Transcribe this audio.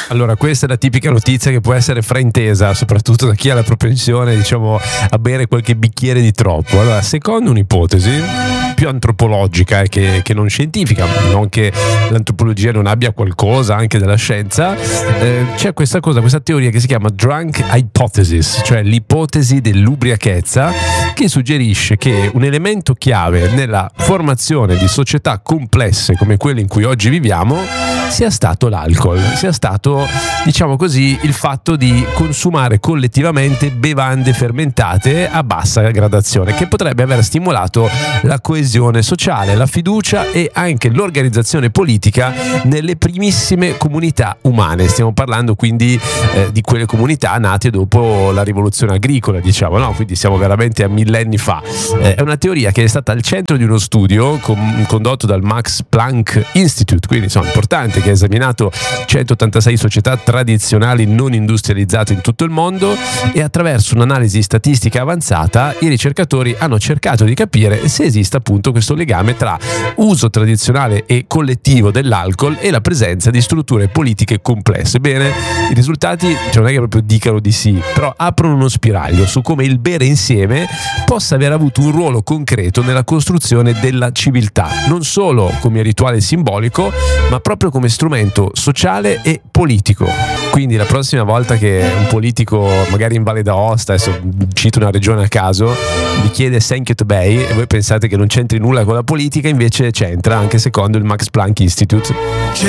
Allora, questa è la tipica notizia che può essere fraintesa, soprattutto da chi ha la propensione, diciamo, a bere qualche bicchiere di troppo. Allora, secondo un'ipotesi più antropologica che non scientifica, non che l'antropologia non abbia qualcosa anche della scienza, c'è questa teoria che si chiama drunk hypothesis, cioè l'ipotesi dell'ubriachezza, che suggerisce che un elemento chiave nella formazione di società complesse come quelle in cui oggi viviamo sia stato l'alcol, sia stato, diciamo così, il fatto di consumare collettivamente bevande fermentate a bassa gradazione, che potrebbe aver stimolato la coesione sociale, la fiducia e anche l'organizzazione politica nelle primissime comunità umane. Stiamo parlando quindi di quelle comunità nate dopo la rivoluzione agricola, diciamo, no? Quindi siamo veramente a millenni fa. È una teoria che è stata al centro di uno studio condotto dal Max Planck Institute, quindi insomma importante, che ha esaminato 186 società tradizionali non industrializzate in tutto il mondo, e attraverso un'analisi statistica avanzata i ricercatori hanno cercato di capire se esiste appunto questo legame tra uso tradizionale e collettivo dell'alcol e la presenza di strutture politiche complesse. Bene, i risultati non è che proprio dicano di sì, però aprono uno spiraglio su come il bere insieme possa aver avuto un ruolo concreto nella costruzione della civiltà, non solo come rituale simbolico, ma proprio come strumento sociale e politico. Quindi la prossima volta che un politico, magari in Valle d'Aosta, adesso cito una regione a caso, vi chiede Thank you to Bay e voi pensate che non c'entri nulla con la politica, invece c'entra, anche secondo il Max Planck Institute.